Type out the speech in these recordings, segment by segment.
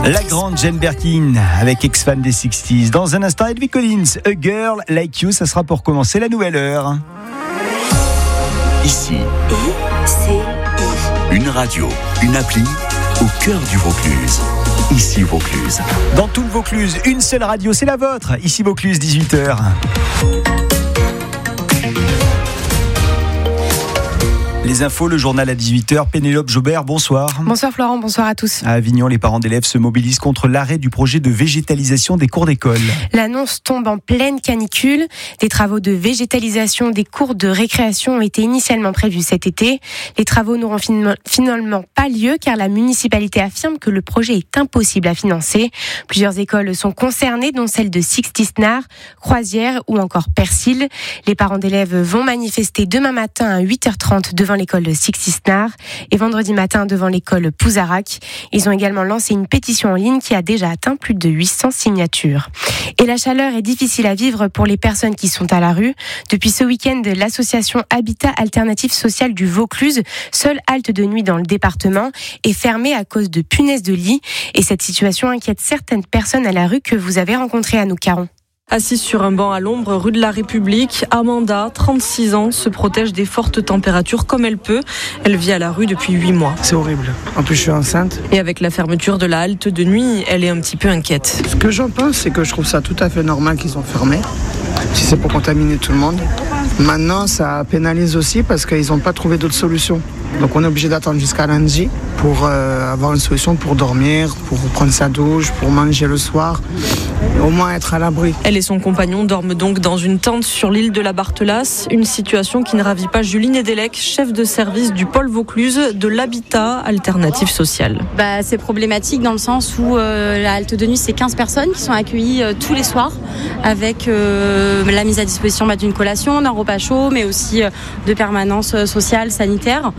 La grande Jane Birkin avec ex-fan des 60s. Dans un instant, Edwin Collins, A Girl Like You, ça sera pour commencer la nouvelle heure. Ici, une radio, une appli au cœur du Vaucluse. Ici Vaucluse. Dans tout le Vaucluse, une seule radio, c'est la vôtre. Ici Vaucluse, 18h. Les infos, le journal à 18h. Pénélope Jobert, bonsoir. Bonsoir Florent, bonsoir à tous. À Avignon, les parents d'élèves se mobilisent contre l'arrêt du projet de végétalisation des cours d'école. L'annonce tombe en pleine canicule. Des travaux de végétalisation des cours de récréation ont été initialement prévus cet été. Les travaux n'auront finalement pas lieu car la municipalité affirme que le projet est impossible à financer. Plusieurs écoles sont concernées, dont celle de Sixty-Snare, Croisière ou encore Persil. Les parents d'élèves vont manifester demain matin à 8h30 devant l'école de Sixty-Snare et vendredi matin devant l'école Pouzarac. Ils ont également lancé une pétition en ligne qui a déjà atteint plus de 800 signatures. Et la chaleur est difficile à vivre pour les personnes qui sont à la rue. Depuis ce week-end, l'association Habitat Alternatif Social du Vaucluse, seule halte de nuit dans le département, est fermée à cause de punaises de lit. Et cette situation inquiète certaines personnes à la rue que vous avez rencontrées à Anouk Caron. Assise sur un banc à l'ombre, rue de la République, Amanda, 36 ans, se protège des fortes températures comme elle peut. Elle vit à la rue depuis 8 mois. C'est horrible. En plus, je suis enceinte. Et avec la fermeture de la halte de nuit, elle est un petit peu inquiète. Ce que j'en pense, c'est que je trouve ça tout à fait normal qu'ils ont fermé. Si c'est pour contaminer tout le monde. Maintenant, ça pénalise aussi parce qu'ils n'ont pas trouvé d'autres solutions. Donc on est obligé d'attendre jusqu'à lundi pour avoir une solution pour dormir, pour prendre sa douche, pour manger le soir, et au moins être à l'abri. Elle et son compagnon dorment donc dans une tente sur l'île de la Barthelasse, une situation qui ne ravit pas Julie Nedelec, chef de service du pôle Vaucluse de l'habitat alternatif social. C'est problématique dans le sens où la halte de nuit, c'est 15 personnes qui sont accueillies tous les soirs avec la mise à disposition d'une collation, d'un repas chaud, mais aussi de permanence sociale, sanitaire.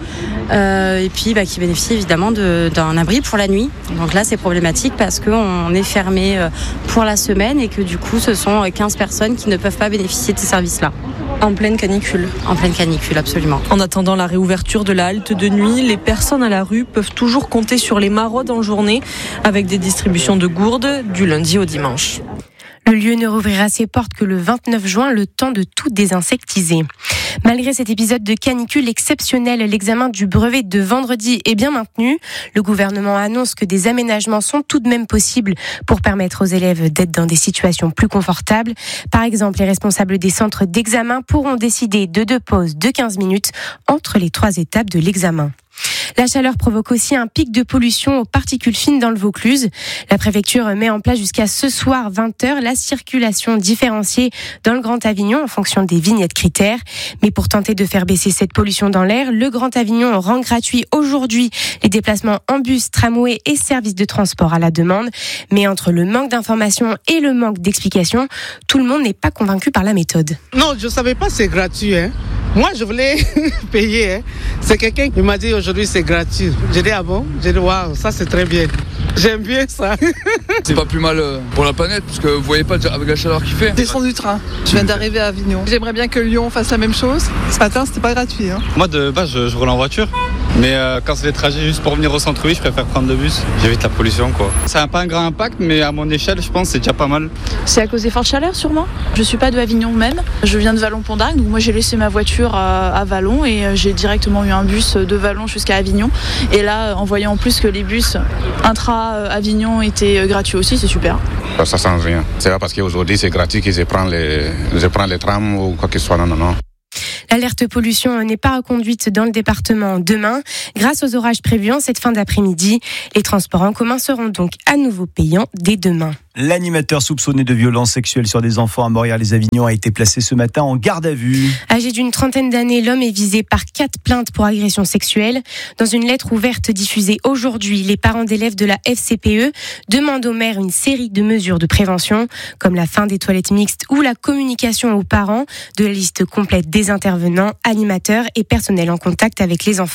Et puis qui bénéficient évidemment d'un abri pour la nuit. Donc là c'est problématique parce qu'on est fermé pour la semaine et que du coup ce sont 15 personnes qui ne peuvent pas bénéficier de ces services-là. En pleine canicule. En pleine canicule, absolument. En attendant la réouverture de la halte de nuit, les personnes à la rue peuvent toujours compter sur les maraudes en journée avec des distributions de gourdes du lundi au dimanche. Le lieu ne rouvrira ses portes que le 29 juin, le temps de tout désinsectiser. Malgré cet épisode de canicule exceptionnel, l'examen du brevet de vendredi est bien maintenu. Le gouvernement annonce que des aménagements sont tout de même possibles pour permettre aux élèves d'être dans des situations plus confortables. Par exemple, les responsables des centres d'examen pourront décider de 2 pauses de 15 minutes entre les 3 étapes de l'examen. La chaleur provoque aussi un pic de pollution aux particules fines dans le Vaucluse. La préfecture met en place jusqu'à ce soir 20h la circulation différenciée dans le Grand Avignon en fonction des vignettes critères. Mais pour tenter de faire baisser cette pollution dans l'air, le Grand Avignon rend gratuit aujourd'hui les déplacements en bus, tramway et services de transport à la demande. Mais entre le manque d'informations et le manque d'explications, tout le monde n'est pas convaincu par la méthode. Non, je ne savais pas que c'est gratuit. Moi, je voulais payer. C'est quelqu'un qui m'a dit aujourd'hui c'est gratuit. J'ai dit ah bon? J'ai dit waouh, ça c'est très bien. J'aime bien ça. C'est pas plus mal pour la planète parce que vous voyez pas avec la chaleur qu'il fait. Descends du train. Je viens d'arriver à Avignon. J'aimerais bien que Lyon fasse la même chose. Ce matin, c'était pas gratuit. Moi de base, je roule en voiture. Mais quand c'est des trajets juste pour venir au centre-ville, je préfère prendre le bus. J'évite la pollution, quoi. Ça n'a pas un grand impact, mais à mon échelle, je pense que c'est déjà pas mal. C'est à cause des fortes chaleurs, sûrement. Je suis pas de Avignon même. Je viens de Vallon-Pont-d'Arc, donc moi j'ai laissé ma voiture à Vallon et j'ai directement eu un bus de Vallon jusqu'à Avignon. Et là, en voyant en plus que les bus intra-Avignon étaient gratuits aussi, c'est super. Ça change rien. C'est pas parce qu'aujourd'hui c'est gratuit qu'ils prennent les trams ou quoi que ce soit. Non. L'alerte pollution n'est pas reconduite dans le département demain. Grâce aux orages prévus en cette fin d'après-midi, les transports en commun seront donc à nouveau payants dès demain. L'animateur soupçonné de violences sexuelles sur des enfants à Morières-les-Avignon a été placé ce matin en garde à vue. Âgé d'une trentaine d'années, l'homme est visé par 4 plaintes pour agression sexuelle. Dans une lettre ouverte diffusée aujourd'hui, les parents d'élèves de la FCPE demandent au maire une série de mesures de prévention, comme la fin des toilettes mixtes ou la communication aux parents de la liste complète des intervenants, animateurs et personnels en contact avec les enfants.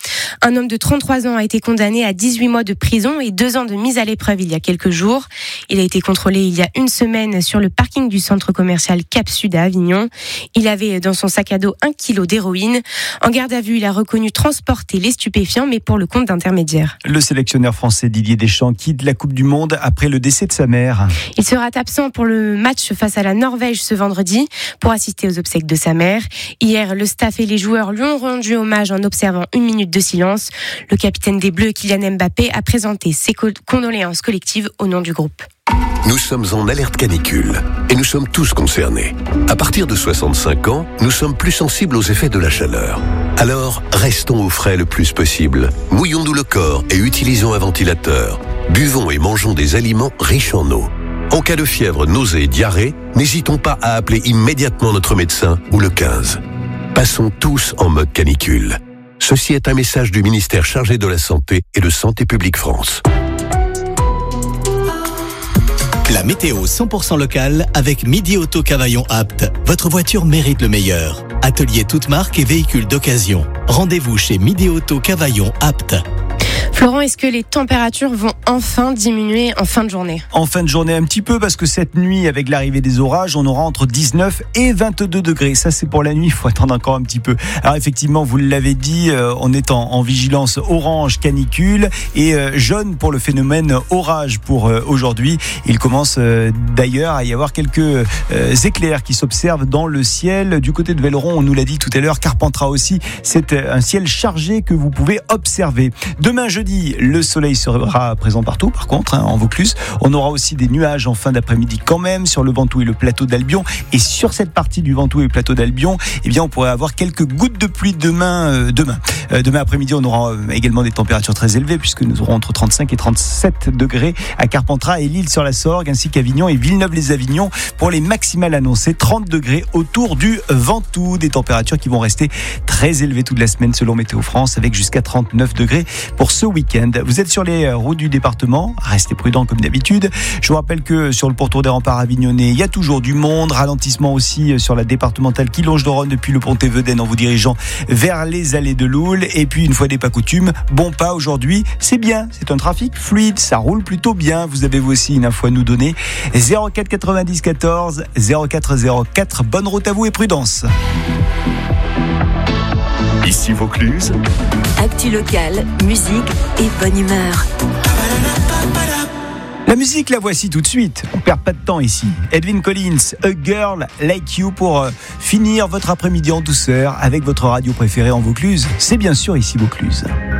Un homme de 33 ans a été condamné à 18 mois de prison et 2 ans de mise à l'épreuve il y a quelques jours. Il a été contrôlé il y a une semaine sur le parking du centre commercial Cap Sud à Avignon. Il avait dans son sac à dos 1 kilo d'héroïne. En garde à vue, il a reconnu transporter les stupéfiants, mais pour le compte d'intermédiaires. Le sélectionneur français Didier Deschamps quitte la Coupe du Monde après le décès de sa mère. Il sera absent pour le match face à la Norvège ce vendredi pour assister aux obsèques de sa mère. Hier, le staff et les joueurs lui ont rendu hommage en observant 1 minute de silence. Le capitaine des Bleus, Kylian Mbappé, a présenté ses condoléances collectives au nom du groupe. Nous sommes en alerte canicule et nous sommes tous concernés. À partir de 65 ans, nous sommes plus sensibles aux effets de la chaleur. Alors, restons au frais le plus possible. Mouillons-nous le corps et utilisons un ventilateur. Buvons et mangeons des aliments riches en eau. En cas de fièvre, nausée et diarrhée, n'hésitons pas à appeler immédiatement notre médecin ou le 15. Passons tous en mode canicule. Ceci est un message du ministère chargé de la Santé et de Santé publique France. La météo 100% locale avec Midi Auto Cavaillon Apt. Votre voiture mérite le meilleur. Atelier toute marque et véhicules d'occasion. Rendez-vous chez Midi Auto Cavaillon Apt. Florent, est-ce que les températures vont enfin diminuer en fin de journée ? En fin de journée un petit peu, parce que cette nuit, avec l'arrivée des orages, on aura entre 19 et 22 degrés. Ça, c'est pour la nuit, il faut attendre encore un petit peu. Alors effectivement, vous l'avez dit, on est en vigilance orange canicule et jaune pour le phénomène orage pour aujourd'hui. Il commence d'ailleurs à y avoir quelques éclairs qui s'observent dans le ciel. Du côté de Velleron, on nous l'a dit tout à l'heure, Carpentras aussi, c'est un ciel chargé que vous pouvez observer. Demain, jeudi, le soleil sera présent partout, par contre, en Vaucluse. On aura aussi des nuages en fin d'après-midi quand même sur le Ventoux et le plateau d'Albion. Et sur cette partie du Ventoux et le plateau d'Albion, eh bien, on pourrait avoir quelques gouttes de pluie demain après-midi, on aura également des températures très élevées puisque nous aurons entre 35 et 37 degrés à Carpentras et l'Île-sur-la-Sorgue, ainsi qu'Avignon et Villeneuve-les-Avignon. Pour les maximales annoncées, 30 degrés autour du Ventoux. Des températures qui vont rester très élevées toute la semaine selon Météo France, avec jusqu'à 39 degrés pour ce week-end. Vous êtes sur les routes du département, restez prudents comme d'habitude. Je vous rappelle que sur le pourtour des remparts avignonnais, il y a toujours du monde. Ralentissement aussi sur la départementale qui longe de Rhône depuis le pont Théveden en vous dirigeant vers les allées de Loul. Et puis, une fois n'est pas coutume, bon pas aujourd'hui, c'est bien. C'est un trafic fluide, ça roule plutôt bien. Vous avez vous aussi une info à nous donner. 04 90 14 04 04. Bonne route à vous et prudence. Ici Vaucluse. Actu locale, musique et bonne humeur. La musique, la voici tout de suite. On perd pas de temps ici. Edwyn Collins, A Girl Like You, pour finir votre après-midi en douceur avec votre radio préférée en Vaucluse. C'est bien sûr ici Vaucluse.